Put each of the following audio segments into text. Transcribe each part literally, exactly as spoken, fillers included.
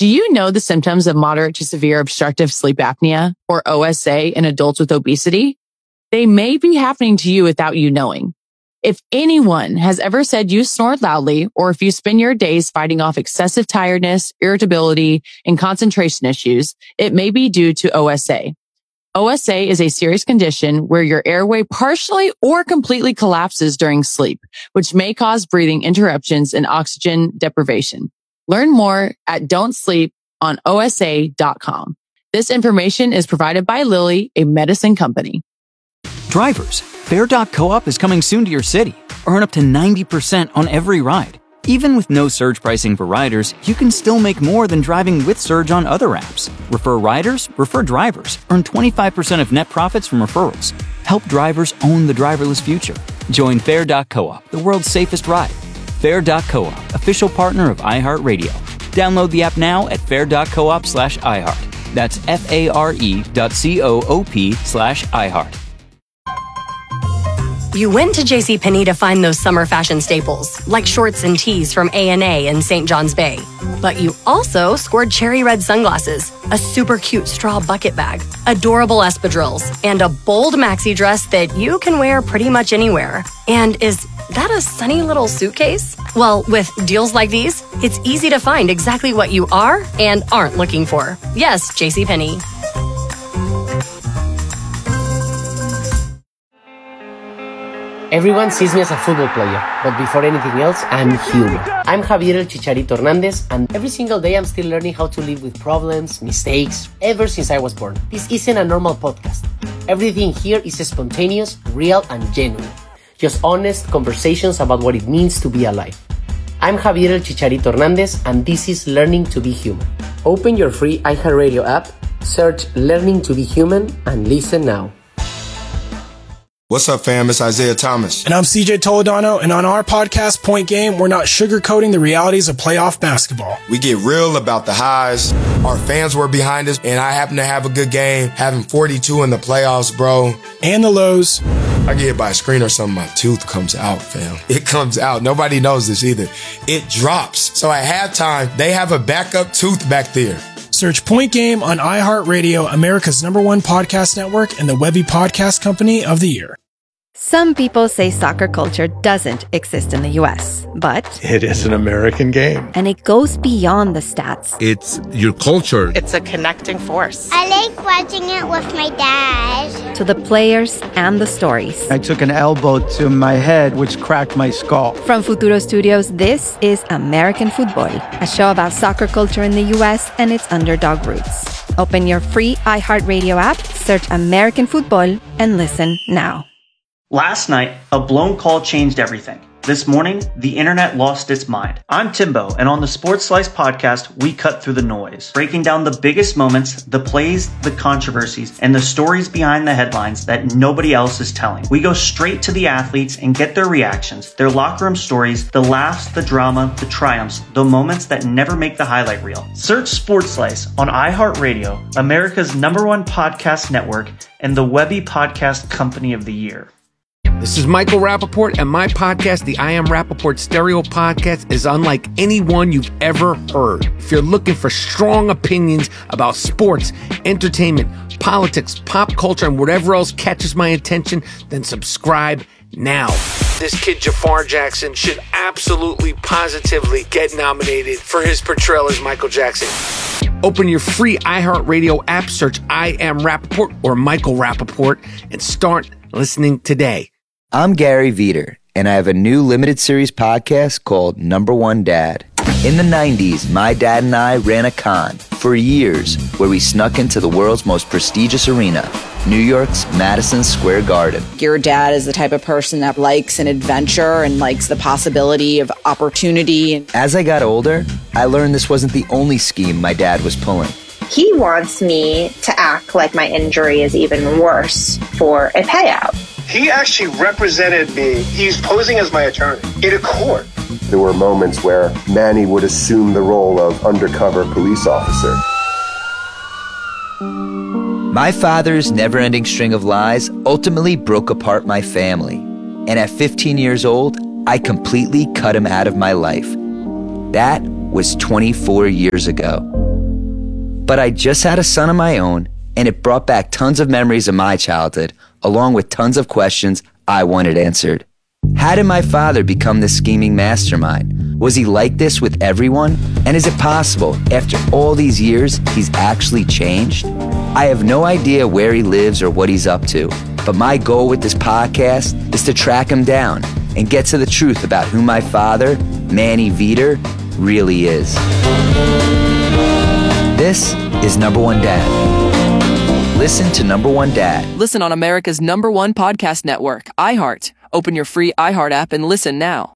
Do you know the symptoms of moderate to severe obstructive sleep apnea, or O S A, in adults with obesity? They may be happening to you without you knowing. If anyone has ever said you snore loudly, or if you spend your days fighting off excessive tiredness, irritability, and concentration issues, it may be due to O S A. O S A is a serious condition where your airway partially or completely collapses during sleep, which may cause breathing interruptions and oxygen deprivation. Learn more at don't sleep on O S A dot com. This information is provided by Lilly, a medicine company. Drivers, Fare dot coop is coming soon to your city. Earn up to ninety percent on every ride. Even with no surge pricing for riders, you can still make more than driving with Surge on other apps. Refer riders, refer drivers. Earn twenty-five percent of net profits from referrals. Help drivers own the driverless future. Join Fare dot coop, the world's safest ride. Fare dot coop, official partner of iHeartRadio. Download the app now at fare dot coop slash iHeart. That's F-A-R-E dot C-O-O-P slash iHeart. You went to JCPenney to find those summer fashion staples, like shorts and tees from A and A and Saint John's Bay. But you also scored cherry red sunglasses, a super cute straw bucket bag, adorable espadrilles, and a bold maxi dress that you can wear pretty much anywhere. And is that a sunny little suitcase? Well, with deals like these, it's easy to find exactly what you are and aren't looking for. Yes, JCPenney. Everyone sees me as a football player, but before anything else, I'm human. I'm Javier El Chicharito Hernandez, and every single day I'm still learning how to live with problems, mistakes, ever since I was born. This isn't a normal podcast. Everything here is spontaneous, real, and genuine. Just honest conversations about what it means to be alive. I'm Javier El Chicharito Hernandez, and this is Learning to Be Human. Open your free iHeartRadio app, search Learning to Be Human, and listen now. What's up, fam? It's Isaiah Thomas. And I'm C J Toledano, and on our podcast, Point Game, we're not sugarcoating the realities of playoff basketball. We get real about the highs. Our fans were behind us, and I happen to have a good game, having forty-two in the playoffs, bro. And the lows. I get hit by a screen or something, my tooth comes out, fam. It comes out. Nobody knows this either. It drops. So at halftime, they have a backup tooth back there. Search Point Game on iHeartRadio, America's number one podcast network, and the Webby Podcast Company of the Year. Some people say soccer culture doesn't exist in the U S, but it is an American game. And it goes beyond the stats. It's your culture. It's a connecting force. I like watching it with my dad. To the players and the stories. I took an elbow to my head, which cracked my skull. From Futuro Studios, this is American Football, a show about soccer culture in the U S and its underdog roots. Open your free iHeartRadio app, search American Football, and listen now. Last night, a blown call changed everything. This morning, the internet lost its mind. I'm Timbo, and on the Sports Slice podcast, we cut through the noise, breaking down the biggest moments, the plays, the controversies, and the stories behind the headlines that nobody else is telling. We go straight to the athletes and get their reactions, their locker room stories, the laughs, the drama, the triumphs, the moments that never make the highlight reel. Search Sports Slice on iHeartRadio, America's number one podcast network, and the Webby Podcast Company of the Year. This is Michael Rappaport, and my podcast, the I Am Rappaport Stereo Podcast, is unlike any one you've ever heard. If you're looking for strong opinions about sports, entertainment, politics, pop culture, and whatever else catches my attention, then subscribe now. This kid Jafar Jackson should absolutely, positively get nominated for his portrayal as Michael Jackson. Open your free iHeartRadio app, search I Am Rappaport or Michael Rappaport, and start listening today. I'm Gary Veter, and I have a new limited series podcast called Number One Dad. In the nineties, my dad and I ran a con for years where we snuck into the world's most prestigious arena, New York's Madison Square Garden. Your dad is the type of person that likes an adventure and likes the possibility of opportunity. As I got older, I learned this wasn't the only scheme my dad was pulling. He wants me to act like my injury is even worse for a payout. He actually represented me. He's posing as my attorney in a court. There were moments where Manny would assume the role of undercover police officer. My father's never-ending string of lies ultimately broke apart my family. And at fifteen years old, I completely cut him out of my life. That was twenty-four years ago. But I just had a son of my own, and it brought back tons of memories of my childhood, along with tons of questions I wanted answered. How did my father become this scheming mastermind? Was he like this with everyone? And is it possible, after all these years, he's actually changed? I have no idea where he lives or what he's up to, but my goal with this podcast is to track him down and get to the truth about who my father, Manny Veter, really is. This is Number One Dad. Listen to Number One Dad. Listen on America's number one podcast network, iHeart. Open your free iHeart app and listen now.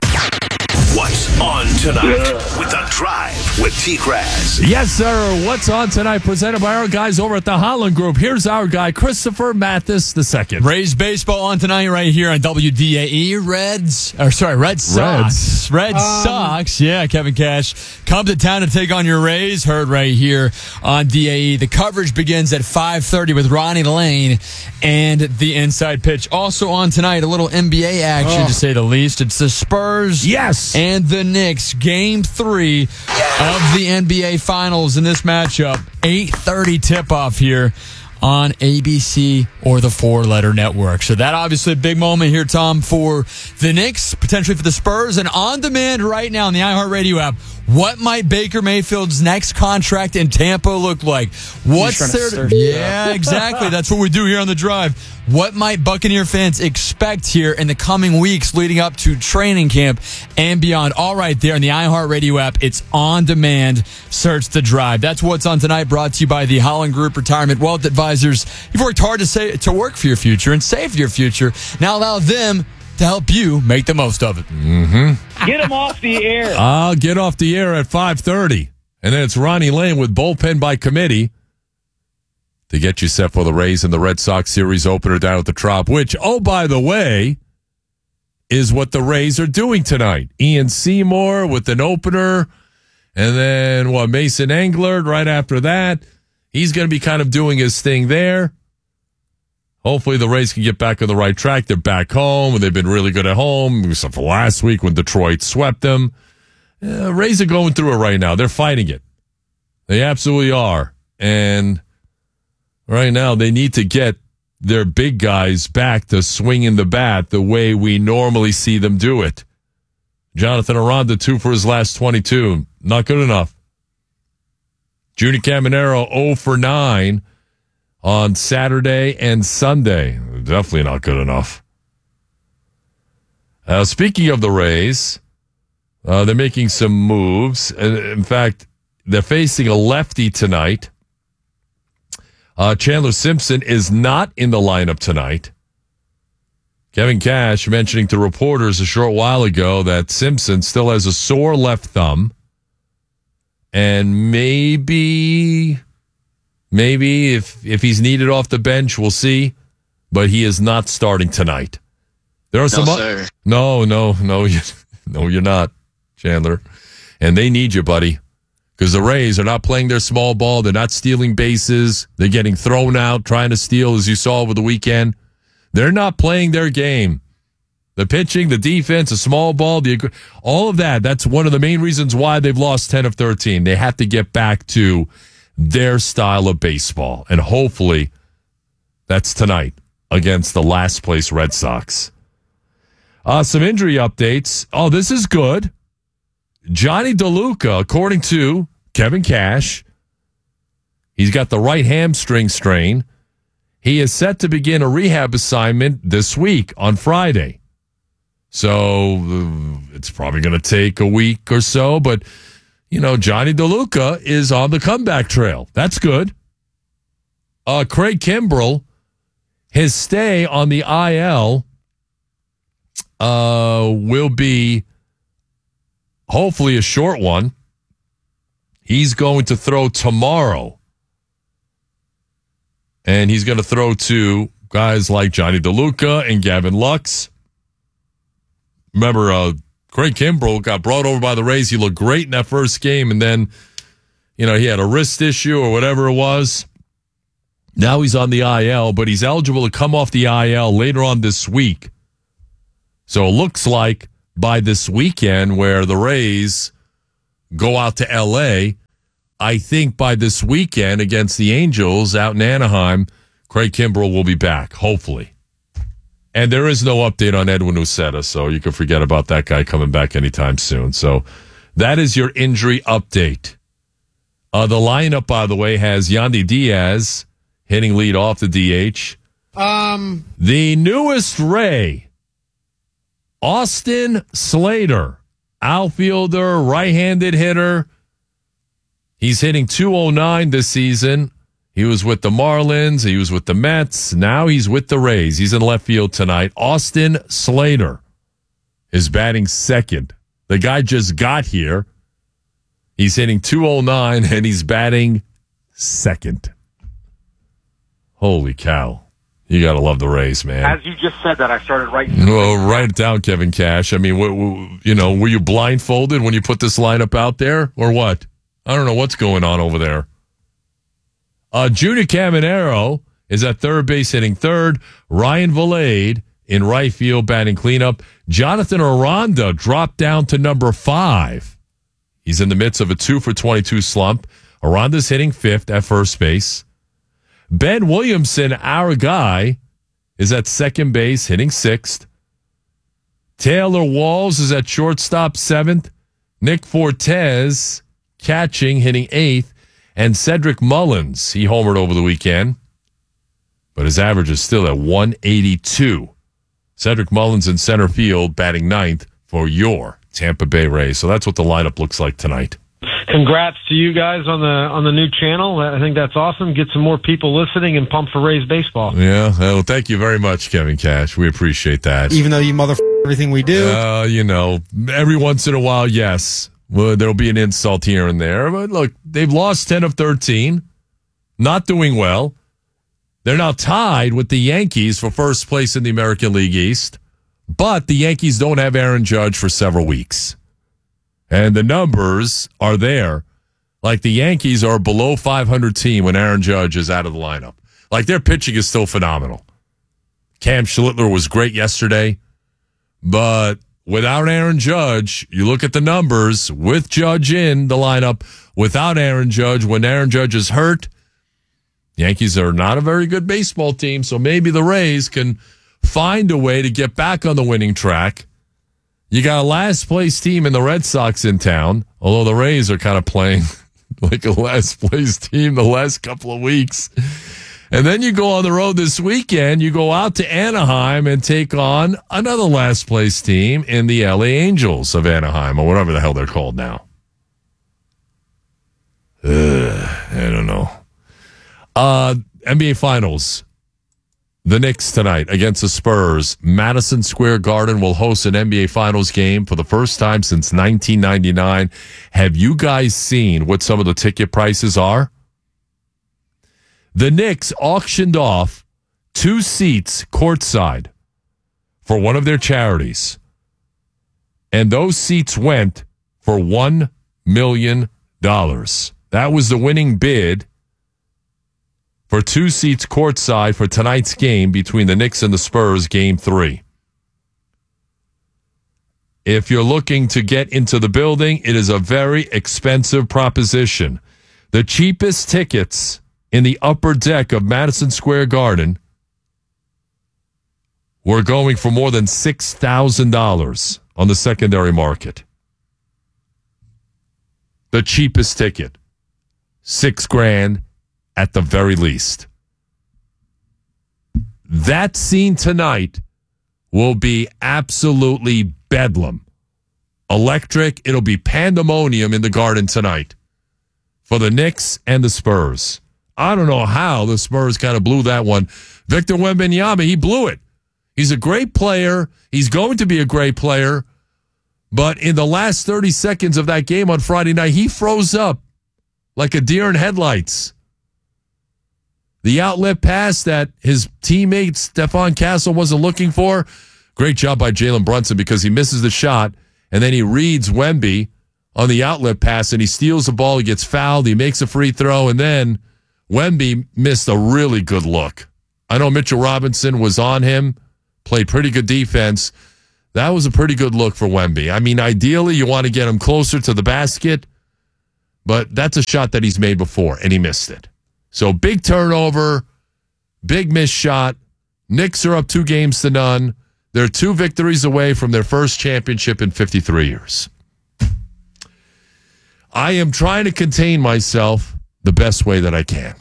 What's on tonight with The Drive with T-Graz? Yes, sir. What's on tonight? Presented by our guys over at the Holland Group. Here's our guy, Christopher Mathis the second. Rays baseball on tonight right here on W D A E. Reds, or sorry, Red Sox. Reds. Red um, Sox. Yeah, Kevin Cash. Come to town to take on your Rays. Heard right here on D A E. The coverage begins at five thirty with Ronnie Lane and the inside pitch. Also on tonight, a little N B A action oh. to say the least. It's the Spurs. Yes. And the Knicks. Game three of the N B A Finals in this matchup. eight thirty tip-off here on A B C or the four-letter network. So that obviously a big moment here, Tom, for the Knicks, potentially for the Spurs, and on demand right now on the iHeartRadio app. What might Baker Mayfield's next contract in Tampa look like? What's their... Yeah, exactly. That's what we do here on The Drive. What might Buccaneer fans expect here in the coming weeks leading up to training camp and beyond? All right there in the iHeartRadio app. It's on demand. Search The Drive. That's what's on tonight, brought to you by the Holland Group Retirement Wealth Advisors. You've worked hard to say, to work for your future and save for your future. Now allow them to help you make the most of it. Mm-hmm. Get him off the air. I'll get off the air at five thirty. And then it's Ronnie Lane with Bullpen by Committee to get you set for the Rays and the Red Sox series opener down at the Trop, which, oh, by the way, is what the Rays are doing tonight. Ian Seymour with an opener, and then, what, Mason Englert right after that. He's going to be kind of doing his thing there. Hopefully the Rays can get back on the right track. They're back home, and they've been really good at home, except for last week when Detroit swept them. Uh, Rays are going through it right now. They're fighting it. They absolutely are. And right now they need to get their big guys back to swinging the bat the way we normally see them do it. Jonathan Aranda, two for his last twenty-two. Not good enough. Junior Caminero, zero for nine. On Saturday and Sunday. Definitely not good enough. Uh, speaking of the Rays, uh, they're making some moves. In fact, they're facing a lefty tonight. Uh, Chandler Simpson is not in the lineup tonight. Kevin Cash mentioning to reporters a short while ago that Simpson still has a sore left thumb. And maybe... Maybe if, if he's needed off the bench, we'll see. But he is not starting tonight. There are No, some. sir. No, no, no, you, no, you're not, Chandler. And they need you, buddy, because the Rays are not playing their small ball. They're not stealing bases. They're getting thrown out, trying to steal, as you saw over the weekend. They're not playing their game. The pitching, the defense, the small ball, the all of that. That's one of the main reasons why they've lost ten of thirteen. They have to get back to their style of baseball. And hopefully that's tonight against the last place Red Sox. Uh, some injury updates. Oh, this is good. Johnny DeLuca, according to Kevin Cash, he's got the right hamstring strain. He is set to begin a rehab assignment this week on Friday. So uh, it's probably going to take a week or so, but you know, Johnny DeLuca is on the comeback trail. That's good. Uh, Craig Kimbrell, his stay on the I L uh, will be hopefully a short one. He's going to throw tomorrow. And he's going to throw to guys like Johnny DeLuca and Gavin Lux. Remember, uh, Craig Kimbrell got brought over by the Rays. He looked great in that first game, and then, you know, he had a wrist issue or whatever it was. Now he's on the I L, but he's eligible to come off the I L later on this week. So it looks like by this weekend, where the Rays go out to L A, I think by this weekend against the Angels out in Anaheim, Craig Kimbrell will be back, hopefully. And there is no update on Edwin Uceta, so you can forget about that guy coming back anytime soon. So that is your injury update. Uh, the lineup, by the way, has Yandy Diaz hitting lead off the D H. Um, the newest Ray, Austin Slater, outfielder, right-handed hitter. He's hitting two oh nine this season. He was with the Marlins. He was with the Mets. Now he's with the Rays. He's in left field tonight. Austin Slater is batting second. The guy just got here. He's hitting two oh nine, and he's batting second. Holy cow. You got to love the Rays, man. As you just said that, I started writing. Well, write it down, Kevin Cash. I mean, w- w- you know, were you blindfolded when you put this lineup out there, or what? I don't know what's going on over there. Uh, Junior Caminero is at third base hitting third. Ryan Valade in right field batting cleanup. Jonathan Aranda dropped down to number five. He's in the midst of a two for twenty-two slump. Aranda's hitting fifth at first base. Ben Williamson, our guy, is at second base hitting sixth. Taylor Walls is at shortstop seventh. Nick Fortes catching, hitting eighth. And Cedric Mullins, he homered over the weekend, but his average is still at one eighty-two. Cedric Mullins in center field, batting ninth for your Tampa Bay Rays. So that's what the lineup looks like tonight. Congrats to you guys on the on the new channel. I think that's awesome. Get some more people listening and pump for Rays baseball. Yeah, well, thank you very much, Kevin Cash. We appreciate that. Even though you mother everything we do. Uh, you know, every once in a while, yes. Well, there'll be an insult here and there. But look, they've lost ten of thirteen. Not doing well. They're now tied with the Yankees for first place in the American League East. But the Yankees don't have Aaron Judge for several weeks. And the numbers are there. Like the Yankees are a below five hundred team when Aaron Judge is out of the lineup. Like their pitching is still phenomenal. Cam Schlittler was great yesterday. But without Aaron Judge, you look at the numbers, with Judge in the lineup, without Aaron Judge, when Aaron Judge is hurt, Yankees are not a very good baseball team, so maybe the Rays can find a way to get back on the winning track. You got a last-place team in the Red Sox in town, although the Rays are kind of playing like a last-place team the last couple of weeks. And then you go on the road this weekend. You go out to Anaheim and take on another last-place team in the L A Angels of Anaheim, or whatever the hell they're called now. Ugh, I don't know. Uh, N B A Finals. The Knicks tonight against the Spurs. Madison Square Garden will host an N B A Finals game for the first time since nineteen ninety-nine. Have you guys seen what some of the ticket prices are? The Knicks auctioned off two seats courtside for one of their charities. And those seats went for one million dollars. That was the winning bid for two seats courtside for tonight's game between the Knicks and the Spurs, game three. If you're looking to get into the building, it is a very expensive proposition. The cheapest tickets in the upper deck of Madison Square Garden were going for more than six thousand dollars on the secondary market. The cheapest ticket, six grand at the very least. That scene tonight will be absolutely bedlam. Electric. It'll be pandemonium in the Garden tonight for the Knicks and the Spurs. I don't know how the Spurs kind of blew that one. Victor Wembanyama, he blew it. He's a great player. He's going to be a great player. But in the last thirty seconds of that game on Friday night, he froze up like a deer in headlights. The outlet pass that his teammate Stephon Castle wasn't looking for. Great job by Jalen Brunson because he misses the shot, and then he reads Wemby on the outlet pass, and he steals the ball. He gets fouled. He makes a free throw, and then Wemby missed a really good look. I know Mitchell Robinson was on him, played pretty good defense. That was a pretty good look for Wemby. I mean, ideally, you want to get him closer to the basket, but that's a shot that he's made before, and he missed it. So big turnover, big missed shot. Knicks are up two games to none. They're two victories away from their first championship in fifty-three years. I am trying to contain myself the best way that I can.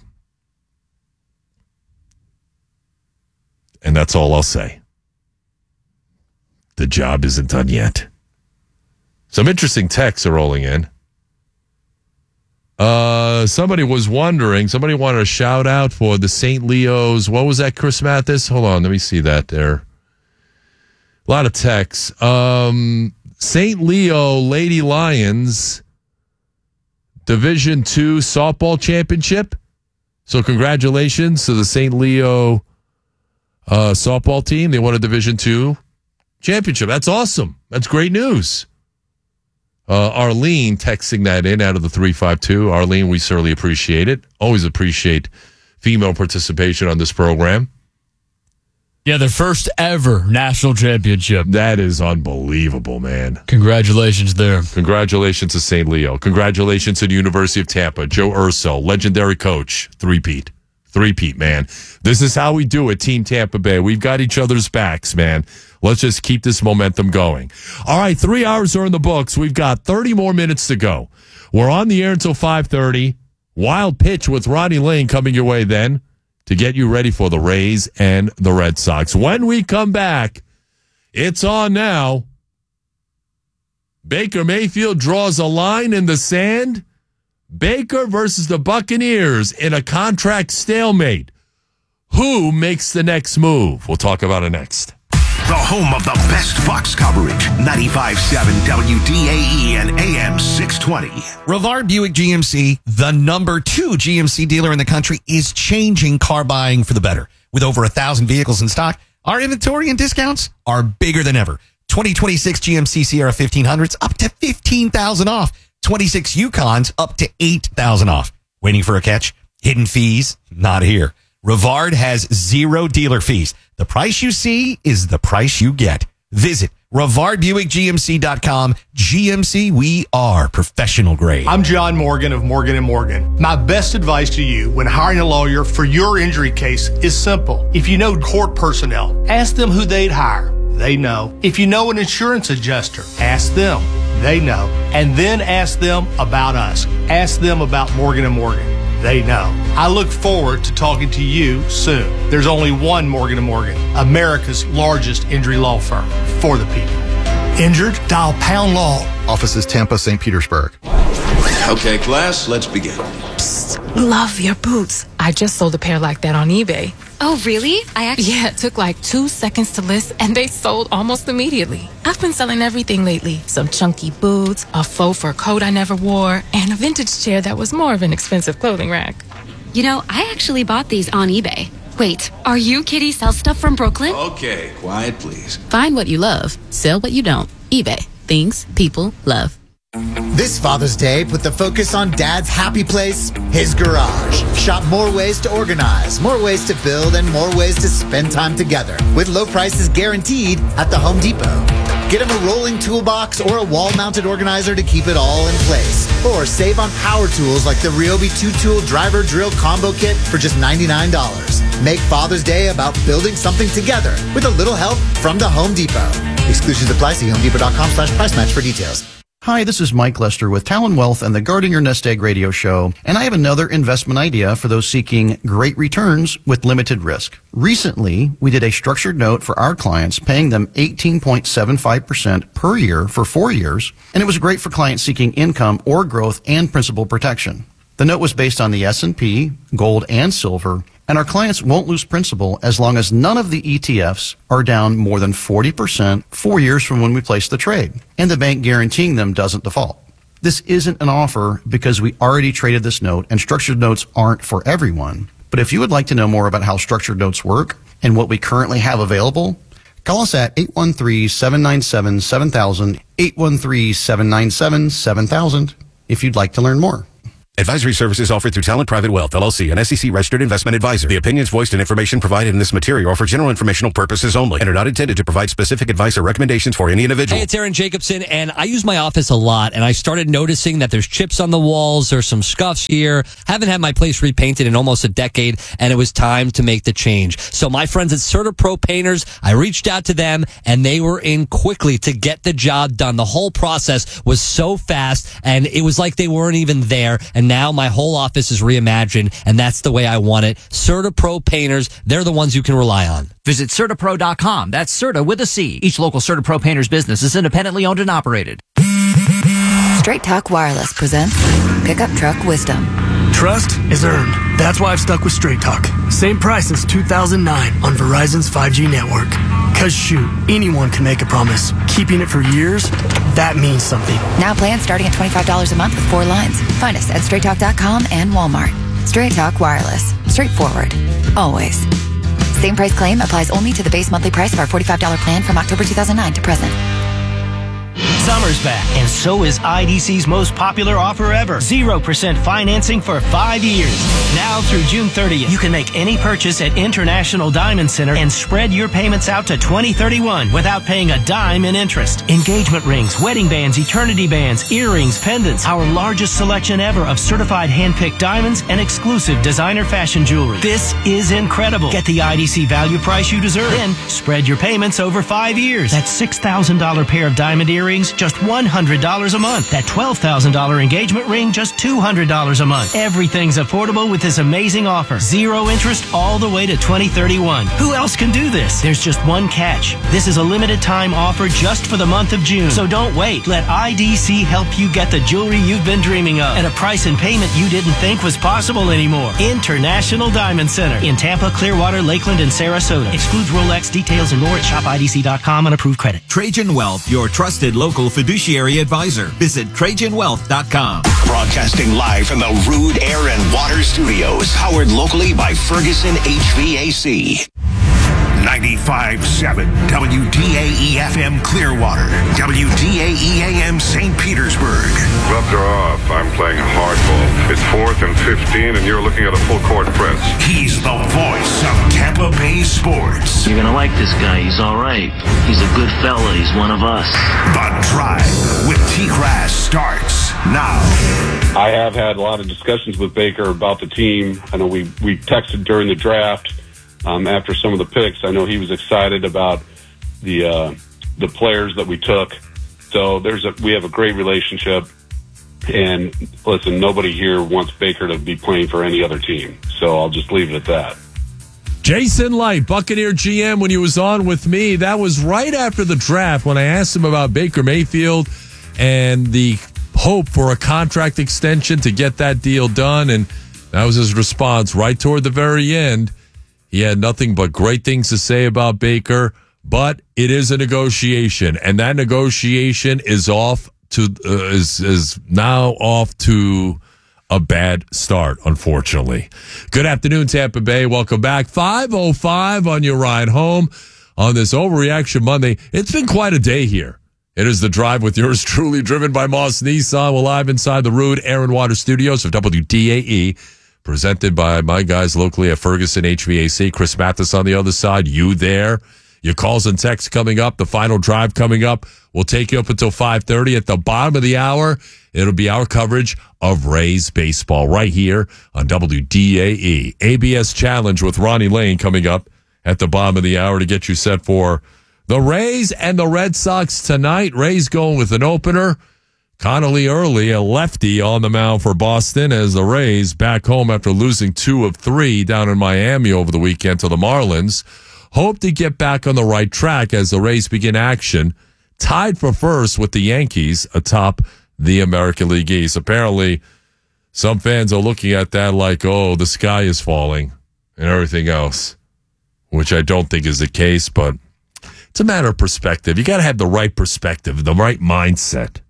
And that's all I'll say. The job isn't done yet. Some interesting texts are rolling in. Uh, somebody was wondering, somebody wanted a shout out for the Saint Leo's. What was that, Chris Mathis? Hold on, let me see that there. A lot of texts. Um, Saint Leo Lady Lions Division two softball championship. So congratulations to the Saint Leo uh, softball team. They won a Division two championship. That's awesome. That's great news. Uh, Arlene texting that in out of the three five two. Arlene, we certainly appreciate it. Always appreciate female participation on this program. Yeah, their first ever national championship. That is unbelievable, man. Congratulations there. Congratulations to Saint Leo. Congratulations to the University of Tampa. Joe Urso, legendary coach. Three-peat. Three-peat, man. This is how we do it, Team Tampa Bay. We've got each other's backs, man. Let's just keep this momentum going. All right, three hours are in the books. We've got thirty more minutes to go. We're on the air until five thirty. Wild pitch with Ronnie Lane coming your way then to get you ready for the Rays and the Red Sox. When we come back, it's on now. Baker Mayfield draws a line in the sand. Baker versus the Buccaneers in a contract stalemate. Who makes the next move? We'll talk about it next. The home of the best Fox coverage. ninety-five point seven W D A E and A M six twenty. Rivard Buick G M C, the number two G M C dealer in the country, is changing car buying for the better. With over a thousand vehicles in stock, our inventory and discounts are bigger than ever. twenty twenty-six G M C Sierra fifteen hundreds up to fifteen thousand off. twenty-six Yukons up to eight thousand off. Waiting for a catch? Hidden fees? Not here. Rivard has zero dealer fees. The price you see is the price you get. Visit Rivard Buick G M C dot com. G M C, we are professional grade. I'm John Morgan of Morgan and Morgan. My best advice to you when hiring a lawyer for your injury case is simple. If you know court personnel, ask them who they'd hire. They know. If you know an insurance adjuster, ask them. They know. And then ask them about us. Ask them about Morgan and Morgan. They know. I look forward to talking to you soon. There's only one Morgan and Morgan, America's largest injury law firm for the people. Injured? Dial Pound Law. Offices Tampa, Saint Petersburg. Okay, class, let's begin. Psst, love your boots. I just sold a pair like that on eBay. Oh, really? I actually... Yeah, it took like two seconds to list, and they sold almost immediately. I've been selling everything lately. Some chunky boots, a faux fur coat I never wore, and a vintage chair that was more of an expensive clothing rack. You know, I actually bought these on eBay. Wait, are you Kitty Sell Stuff from Brooklyn? Okay, quiet, please. Find what you love. Sell what you don't. eBay. Things people love. This Father's Day, put the focus on Dad's happy place, his garage. Shop more ways to organize, more ways to build, and more ways to spend time together. With low prices guaranteed at the Home Depot. Get him a rolling toolbox or a wall-mounted organizer to keep it all in place. Or save on power tools like the Ryobi two-tool driver drill combo kit for just ninety-nine dollars. Make Father's Day about building something together with a little help from the Home Depot. Exclusions apply. See homedepot.com slash price match for details. Hi, this is Mike Lester with Talon Wealth and the Guarding Your Nest Egg radio show, and I have another investment idea for those seeking great returns with limited risk. Recently, we did a structured note for our clients, paying them eighteen point seven five percent per year for four years, and it was great for clients seeking income or growth and principal protection. The note was based on the S and P, gold, and silver, and our clients won't lose principal as long as none of the E T Fs are down more than forty percent four years from when we placed the trade, and the bank guaranteeing them doesn't default. This isn't an offer because we already traded this note, and structured notes aren't for everyone. But if you would like to know more about how structured notes work and what we currently have available, call us at eight one three, seven nine seven, seven thousand, eight one three, seven nine seven, seven thousand if you'd like to learn more. Advisory services offered through Talent Private Wealth, L L C, an S E C-registered investment advisor. The opinions voiced and information provided in this material are for general informational purposes only and are not intended to provide specific advice or recommendations for any individual. Hey, it's Aaron Jacobson, and I use my office a lot, and I started noticing that there's chips on the walls, there's some scuffs here. Haven't had my place repainted in almost a decade, and it was time to make the change. So my friends at CertaPro Painters, I reached out to them, and they were in quickly to get the job done. The whole process was so fast, and it was like they weren't even there, and now my whole office is reimagined, and that's the way I want it. CertaPro Painters, they're the ones you can rely on. Visit Certa Pro dot com. That's Certa with a C. Each local CertaPro Painters business is independently owned and operated. Straight Talk Wireless presents Pickup Truck Wisdom. Trust is earned. That's why I've stuck with Straight Talk. Same price since two thousand nine on Verizon's five G network. Cause shoot, anyone can make a promise. Keeping it for years, that means something. Now plans starting at twenty-five dollars a month with four lines. Find us at straight talk dot com and Walmart. Straight Talk Wireless. Straightforward. Always. Same price claim applies only to the base monthly price of our forty-five dollars plan from October two thousand nine to present. Summer's back, and so is I D C's most popular offer ever. zero percent financing for five years. Now through June thirtieth, you can make any purchase at International Diamond Center and spread your payments out to twenty thirty-one without paying a dime in interest. Engagement rings, wedding bands, eternity bands, earrings, pendants, our largest selection ever of certified hand-picked diamonds and exclusive designer fashion jewelry. This is incredible. Get the I D C value price you deserve. Then spread your payments over five years. That six thousand dollars pair of diamond earrings, just one hundred dollars a month. That twelve thousand dollars engagement ring, just two hundred dollars a month. Everything's affordable with this amazing offer. Zero interest all the way to twenty thirty-one. Who else can do this? There's just one catch. This is a limited time offer just for the month of June. So don't wait. Let I D C help you get the jewelry you've been dreaming of at a price and payment you didn't think was possible anymore. International Diamond Center in Tampa, Clearwater, Lakeland, and Sarasota. Excludes Rolex. Details and more at shop I D C dot com on approved credit. Trajan Wealth, your trusted local fiduciary advisor. Visit Trajan Wealth dot com. Broadcasting live from the Rude Air and Water Studios, powered locally by Ferguson H V A C. ninety-five point seven W D A E F M Clearwater, W D A E A M Saint Petersburg. Gloves are off. I'm playing hardball. It's fourth and fifteen, and you're looking at a full court press. He's the voice of Tampa Bay sports. You're gonna like this guy. He's all right. He's a good fella. He's one of us. The Drive with T-Grass starts now. I have had a lot of discussions with Baker about the team. I know we we texted during the draft. Um, after some of the picks, I know he was excited about the uh, the players that we took. So there's a we have a great relationship. And listen, nobody here wants Baker to be playing for any other team. So I'll just leave it at that. Jason Light, Buccaneer G M, when he was on with me, that was right after the draft when I asked him about Baker Mayfield and the hope for a contract extension to get that deal done. And that was his response right toward the very end. He had nothing but great things to say about Baker, but it is a negotiation, and that negotiation is off to uh, is is now off to a bad start, unfortunately. Good afternoon, Tampa Bay. Welcome back. five oh five on your ride home on this Overreaction Monday. It's been quite a day here. It is The Drive with yours truly, driven by Moss Nissan. We're live inside the Rude Air and Water Studios of W D A E. Presented by my guys locally at Ferguson H V A C. Chris Mathis on the other side. You there. Your calls and texts coming up. The final drive coming up. We'll take you up until five thirty. At the bottom of the hour, it'll be our coverage of Rays baseball right here on W D A E. A B S Challenge with Ronnie Lane coming up at the bottom of the hour to get you set for the Rays and the Red Sox tonight. Rays going with an opener. Connolly Early, a lefty on the mound for Boston as the Rays back home after losing two of three down in Miami over the weekend to the Marlins. Hope to get back on the right track as the Rays begin action, tied for first with the Yankees atop the American League East. Apparently, some fans are looking at that like, oh, the sky is falling and everything else, which I don't think is the case, but it's a matter of perspective. You got to have the right perspective, the right mindset.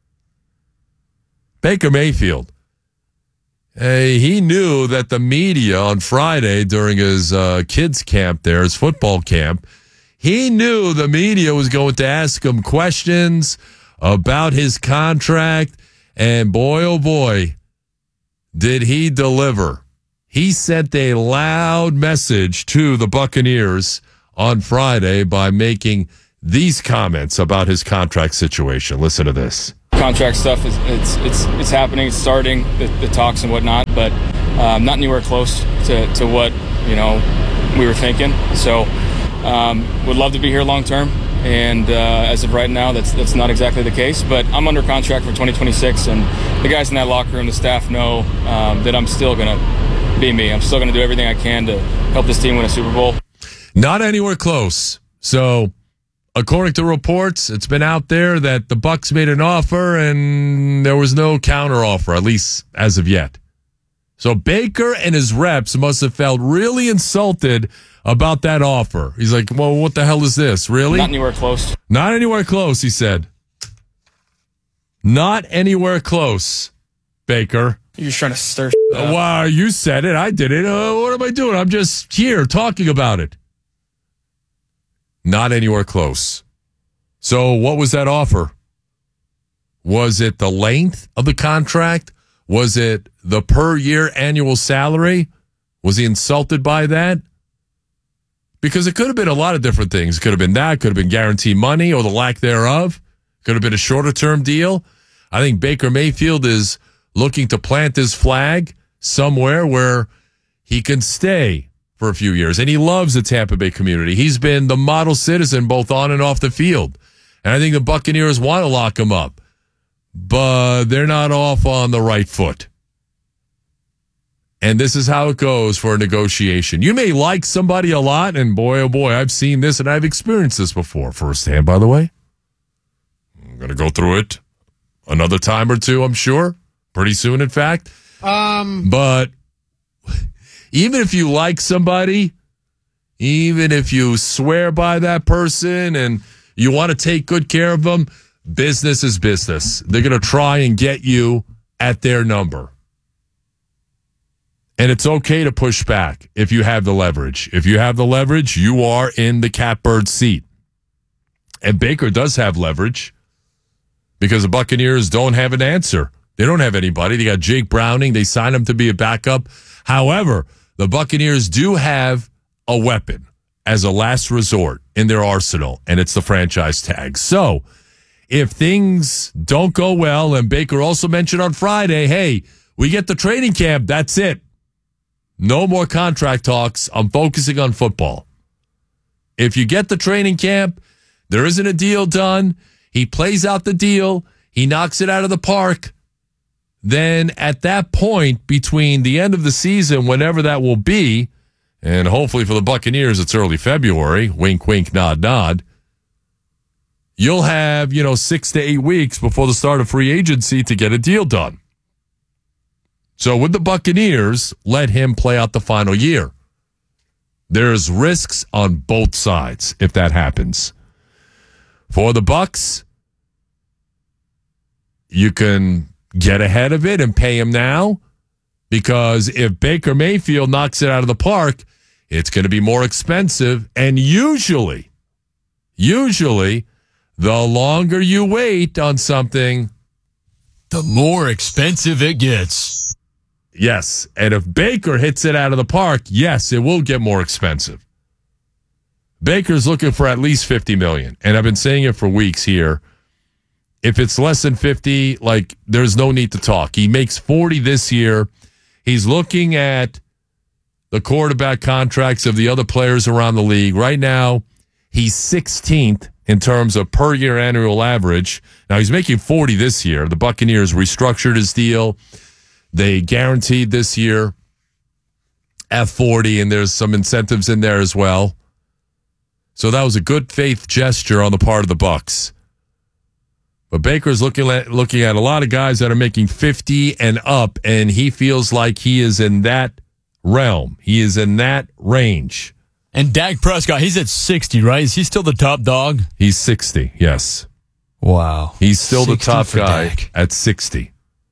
Baker Mayfield, hey, he knew that the media on Friday during his uh, kids' camp there, his football camp, he knew the media was going to ask him questions about his contract. And boy, oh boy, did he deliver? He sent a loud message to the Buccaneers on Friday by making these comments about his contract situation. Listen to this. Contract stuff is it's it's it's happening. It's starting the, the talks and whatnot, but um, not anywhere close to, to what you know we were thinking. So um, would love to be here long term, and uh, as of right now, that's that's not exactly the case. But I'm under contract for twenty twenty-six, and the guys in that locker room, the staff know um, that I'm still gonna be me. I'm still gonna do everything I can to help this team win a Super Bowl. Not anywhere close. So, according to reports, it's been out there that the Bucs made an offer and there was no counter offer, at least as of yet. So Baker and his reps must have felt really insulted about that offer. He's like, well, what the hell is this? Really? Not anywhere close. Not anywhere close, he said. Not anywhere close, Baker. You're just trying to stir Uh, wow, you said it. I did it. Uh, what am I doing? I'm just here talking about it. Not anywhere close. So what was that offer? Was it the length of the contract? Was it the per year annual salary? Was he insulted by that? Because it could have been a lot of different things. It could have been that. Could have been guaranteed money or the lack thereof. Could have been a shorter term deal. I think Baker Mayfield is looking to plant his flag somewhere where he can stay for a few years. And he loves the Tampa Bay community. He's been the model citizen both on and off the field. And I think the Buccaneers want to lock him up. But they're not off on the right foot. And this is how it goes for a negotiation. You may like somebody a lot, and boy, oh boy, I've seen this and I've experienced this before. Firsthand, by the way. I'm going to go through it another time or two, I'm sure. Pretty soon, in fact. Um, but even if you like somebody, even if you swear by that person and you want to take good care of them, business is business. They're going to try and get you at their number. And it's okay to push back if you have the leverage. If you have the leverage, you are in the catbird seat. And Baker does have leverage because the Buccaneers don't have an answer. They don't have anybody. They got Jake Browning. They signed him to be a backup. However, the Buccaneers do have a weapon as a last resort in their arsenal, and it's the franchise tag. So if things don't go well, and Baker also mentioned on Friday, hey, we get the training camp, that's it. No more contract talks. I'm focusing on football. If you get the training camp, there isn't a deal done, he plays out the deal, he knocks it out of the park, then at that point, between the end of the season, whenever that will be, and hopefully for the Buccaneers, it's early February, wink, wink, nod, nod, you'll have, you know, six to eight weeks before the start of free agency to get a deal done. So with the Buccaneers, let him play out the final year. There's risks on both sides if that happens. For the Bucs, you can get ahead of it and pay him now, because if Baker Mayfield knocks it out of the park, it's going to be more expensive. And usually, usually, the longer you wait on something, the more expensive it gets. Yes. And if Baker hits it out of the park, yes, it will get more expensive. Baker's looking for at least fifty million dollars. And I've been saying it for weeks here. If it's less than fifty, like, there's no need to talk. He makes forty this year. He's looking at the quarterback contracts of the other players around the league. Right now, he's sixteenth in terms of per year annual average. Now, he's making forty this year. The Buccaneers restructured his deal. They guaranteed this year at forty, and there's some incentives in there as well. So that was a good faith gesture on the part of the Bucs. But Baker's looking at looking at a lot of guys that are making fifty and up, and he feels like he is in that realm. He is in that range. And Dak Prescott, he's at sixty, right? Is he still the top dog? He's sixty, yes. Wow. He's still the top guy Dak. at sixty.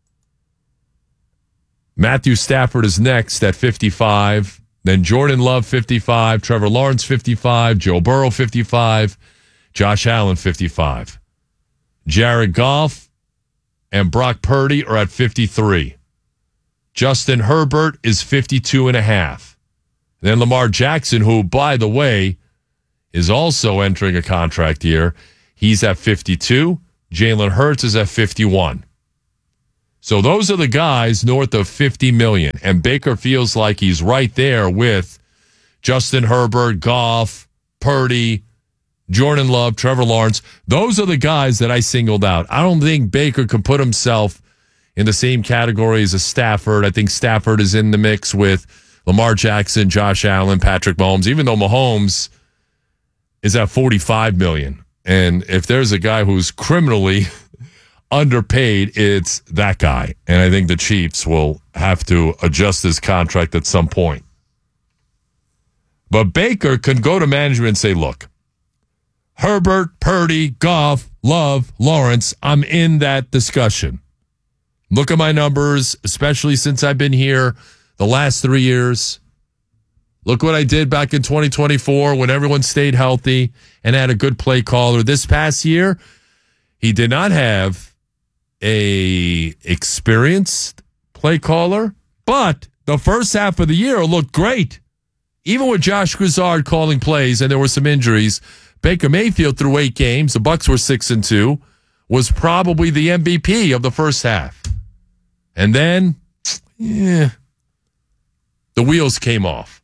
Matthew Stafford is next at fifty-five. Then Jordan Love, fifty-five. Trevor Lawrence, fifty-five. Joe Burrow, fifty-five. Josh Allen, fifty-five. Jared Goff and Brock Purdy are at fifty-three. Justin Herbert is fifty-two and a half. Then Lamar Jackson, who, by the way, is also entering a contract year, he's at fifty-two. Jalen Hurts is at fifty-one. So those are the guys north of fifty million dollars. And Baker feels like he's right there with Justin Herbert, Goff, Purdy, Jordan Love, Trevor Lawrence. Those are the guys that I singled out. I don't think Baker could put himself in the same category as a Stafford. I think Stafford is in the mix with Lamar Jackson, Josh Allen, Patrick Mahomes, even though Mahomes is at forty-five million dollars. And if there's a guy who's criminally underpaid, it's that guy. And I think the Chiefs will have to adjust his contract at some point. But Baker can go to management and say, look, Herbert, Purdy, Goff, Love, Lawrence, I'm in that discussion. Look at my numbers, especially since I've been here the last three years. Look what I did back in twenty twenty-four when everyone stayed healthy and had a good play caller. This past year, he did not have a experienced play caller, but the first half of the year looked great. Even with Josh Grizzard calling plays and there were some injuries, Baker Mayfield through eight games, the Bucs were six and two, was probably the M V P of the first half. And then, yeah, the wheels came off.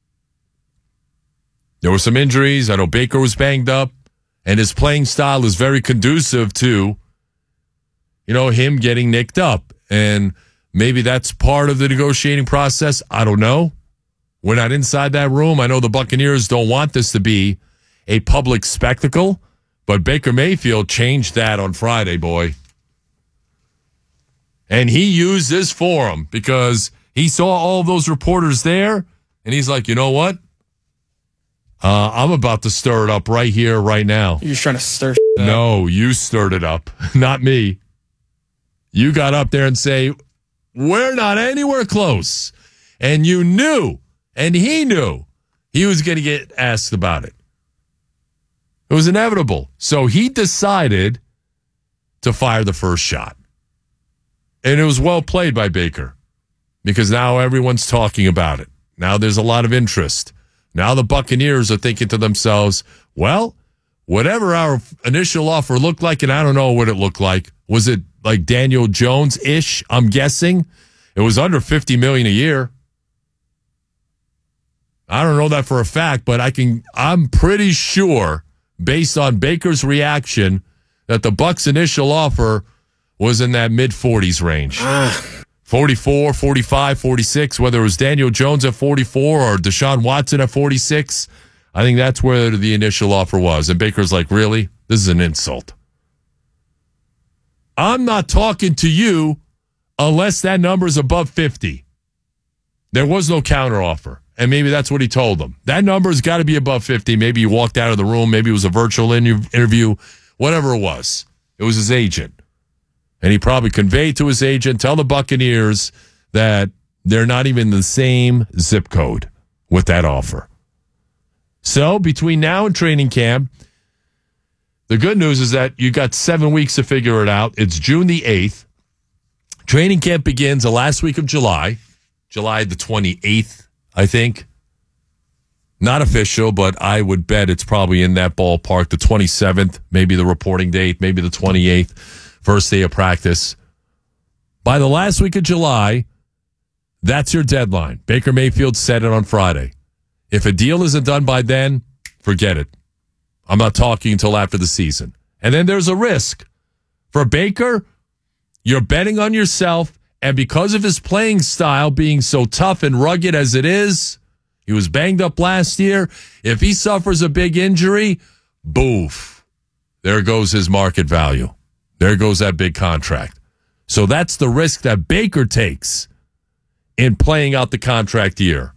There were some injuries. I know Baker was banged up, and his playing style is very conducive to, you know, him getting nicked up. And maybe that's part of the negotiating process. I don't know. We're not inside that room. I know the Buccaneers don't want this to be a public spectacle, but Baker Mayfield changed that on Friday, boy. And he used this forum because he saw all those reporters there, and he's like, you know what? Uh, I'm about to stir it up right here, right now. You're just trying to stir shit up. No, you stirred it up, not me. You got up there and say, we're not anywhere close. And you knew, and he knew, he was going to get asked about it. It was inevitable. So he decided to fire the first shot. And it was well played by Baker because now everyone's talking about it. Now there's a lot of interest. Now the Buccaneers are thinking to themselves, well, whatever our initial offer looked like, and I don't know what it looked like. Was it like Daniel Jones-ish? I'm guessing. It was under fifty million dollars a year. I don't know that for a fact, but I can, I'm pretty sure, based on Baker's reaction, that the Bucs' initial offer was in that mid-forties range. forty-four, forty-five, forty-six, whether it was Daniel Jones at forty-four or Deshaun Watson at forty-six, I think that's where the initial offer was. And Baker's like, really? This is an insult. I'm not talking to you unless that number is above fifty. There was no counteroffer. And maybe that's what he told them. That number's got to be above fifty. Maybe he walked out of the room. Maybe it was a virtual interview. Whatever it was. It was his agent. And he probably conveyed to his agent, tell the Buccaneers that they're not even the same zip code with that offer. So between now and training camp, the good news is that you got seven weeks to figure it out. It's June the eighth. Training camp begins the last week of July, July the twenty-eighth, I think. Not official, but I would bet it's probably in that ballpark. The twenty-seventh, maybe the reporting date, maybe the twenty-eighth, first day of practice. By the last week of July, that's your deadline. Baker Mayfield said it on Friday. If a deal isn't done by then, forget it. I'm not talking until after the season. And then there's a risk. For Baker, you're betting on yourself, and because of his playing style being so tough and rugged as it is, he was banged up last year. If he suffers a big injury, boof, there goes his market value. There goes that big contract. So that's the risk that Baker takes in playing out the contract year.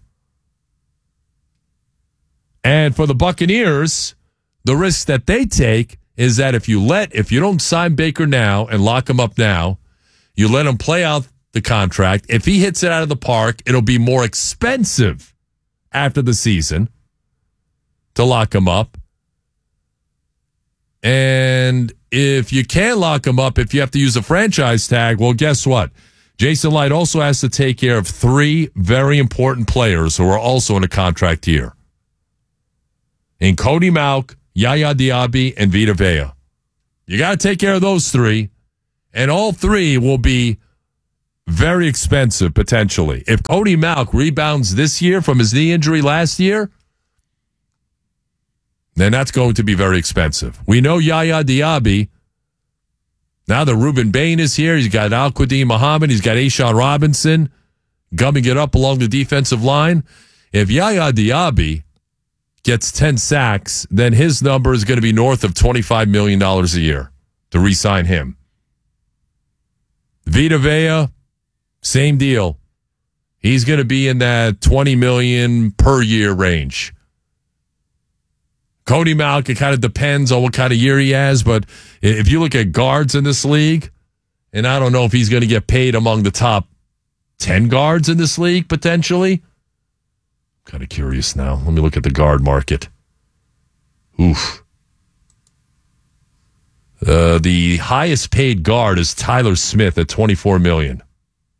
And for the Buccaneers, the risk that they take is that if you let, if you don't sign Baker now and lock him up now, you let him play out the contract. If he hits it out of the park, it'll be more expensive after the season to lock him up. And if you can't lock him up, if you have to use a franchise tag, well, guess what? Jason Light also has to take care of three very important players who are also in a contract year. In Cody Mauch, Yaya Diaby, and Vita Vea. You got to take care of those three, and all three will be very expensive, potentially. If Cody Mauch rebounds this year from his knee injury last year, then that's going to be very expensive. We know Yaya Diaby. Now that Ruben Bain is here, he's got Al-Qadim Muhammad, he's got Ashawn Robinson gumming it up along the defensive line. If Yaya Diaby gets ten sacks, then his number is going to be north of twenty-five million dollars a year to re-sign him. Vita Vea, same deal. He's going to be in that twenty million dollars per year range. Cody Mauch, it kind of depends on what kind of year he has, but if you look at guards in this league, and I don't know if he's going to get paid among the top ten guards in this league, potentially. I'm kind of curious now. Let me look at the guard market. Oof. Uh, the highest paid guard is Tyler Smith at twenty-four million dollars.